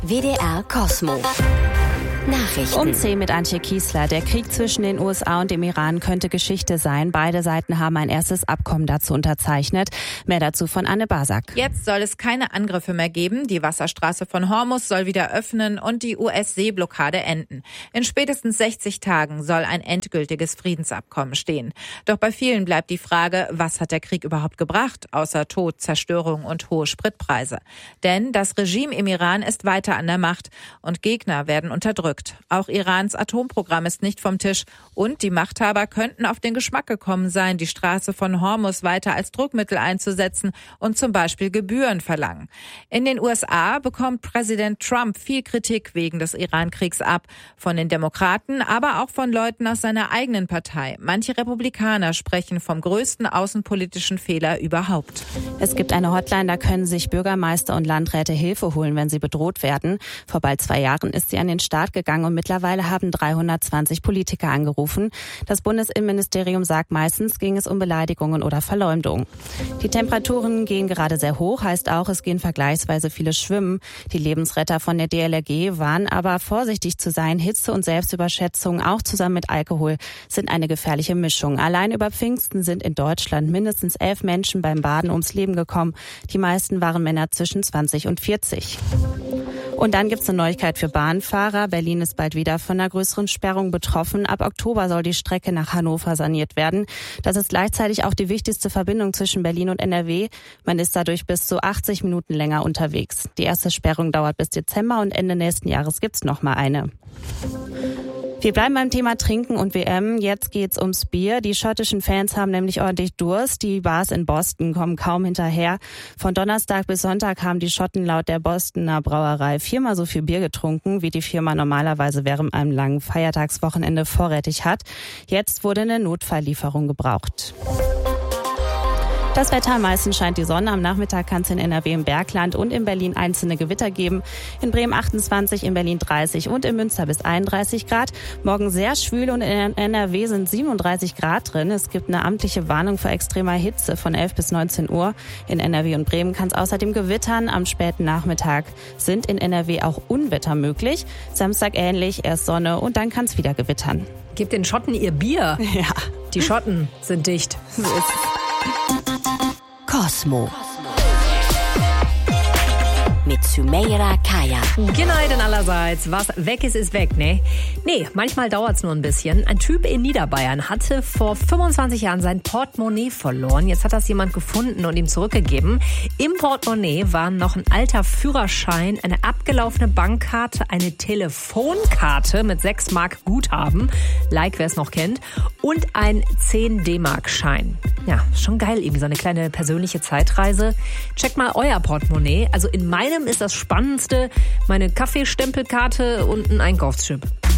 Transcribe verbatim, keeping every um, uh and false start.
W D R Kosmo. Nachrichten. Um zehn mit Antje Kiesler. Der Krieg zwischen den U S A und dem Iran könnte Geschichte sein. Beide Seiten haben ein erstes Abkommen dazu unterzeichnet. Mehr dazu von Anne Basak. Jetzt soll es keine Angriffe mehr geben. Die Wasserstraße von Hormuz soll wieder öffnen und die U S-Seeblockade enden. In spätestens sechzig Tagen soll ein endgültiges Friedensabkommen stehen. Doch bei vielen bleibt die Frage, was hat der Krieg überhaupt gebracht, außer Tod, Zerstörung und hohe Spritpreise? Denn das Regime im Iran ist weiter an der Macht und Gegner werden unterdrückt. Auch Irans Atomprogramm ist nicht vom Tisch und die Machthaber könnten auf den Geschmack gekommen sein, die Straße von Hormuz weiter als Druckmittel einzusetzen und zum Beispiel Gebühren verlangen. In den U S A bekommt Präsident Trump viel Kritik wegen des Iran-Kriegs ab. Von den Demokraten, aber auch von Leuten aus seiner eigenen Partei. Manche Republikaner sprechen vom größten außenpolitischen Fehler überhaupt. Es gibt eine Hotline, da können sich Bürgermeister und Landräte Hilfe holen, wenn sie bedroht werden. Vor bald zwei Jahren ist sie an den Start gegangen und mittlerweile haben dreihundertzwanzig Politiker angerufen. Das Bundesinnenministerium sagt, meistens ging es um Beleidigungen oder Verleumdung. Die Temperaturen gehen gerade sehr hoch, heißt auch, es gehen vergleichsweise viele schwimmen. Die Lebensretter von der D L R G warnen aber, vorsichtig zu sein. Hitze und Selbstüberschätzung, auch zusammen mit Alkohol, sind eine gefährliche Mischung. Allein über Pfingsten sind in Deutschland mindestens elf Menschen beim Baden ums Leben gekommen. Die meisten waren Männer zwischen zwanzig und vierzig. Und dann gibt's eine Neuigkeit für Bahnfahrer. Berlin ist bald wieder von einer größeren Sperrung betroffen. Ab Oktober soll die Strecke nach Hannover saniert werden. Das ist gleichzeitig auch die wichtigste Verbindung zwischen Berlin und N R W. Man ist dadurch bis zu achtzig Minuten länger unterwegs. Die erste Sperrung dauert bis Dezember und Ende nächsten Jahres gibt's noch mal eine. Wir bleiben beim Thema Trinken und W M. Jetzt geht's ums Bier. Die schottischen Fans haben nämlich ordentlich Durst. Die Bars in Boston kommen kaum hinterher. Von Donnerstag bis Sonntag haben die Schotten laut der Bostoner Brauerei viermal so viel Bier getrunken, wie die Firma normalerweise während einem langen Feiertagswochenende vorrätig hat. Jetzt wurde eine Notfalllieferung gebraucht. Das Wetter, meistens scheint die Sonne. Am Nachmittag kann es in N R W im Bergland und in Berlin einzelne Gewitter geben. In Bremen achtundzwanzig, in Berlin dreißig und in Münster bis einunddreißig Grad. Morgen sehr schwül und in N R W sind siebenunddreißig Grad drin. Es gibt eine amtliche Warnung vor extremer Hitze von elf bis neunzehn Uhr. In N R W und Bremen kann es außerdem gewittern. Am späten Nachmittag sind in N R W auch Unwetter möglich. Samstag ähnlich, erst Sonne und dann kann es wieder gewittern. Gebt den Schotten ihr Bier. Ja. Die Schotten sind dicht. So ist es. Kosmo. Mit Sümeira Kaya. Genau, denn allerseits. Was weg ist, ist weg, ne? Nee, manchmal dauert's nur ein bisschen. Ein Typ in Niederbayern hatte vor fünfundzwanzig Jahren sein Portemonnaie verloren. Jetzt hat das jemand gefunden und ihm zurückgegeben. Im Portemonnaie waren noch ein alter Führerschein, eine abgelaufene Bankkarte, eine Telefonkarte mit sechs Mark Guthaben, like wer es noch kennt, und ein zehn D-Mark-Schein. Ja, schon geil, irgendwie so eine kleine persönliche Zeitreise. Checkt mal euer Portemonnaie. Also in meinem ist das Spannendste meine Kaffeestempelkarte und ein Einkaufschip.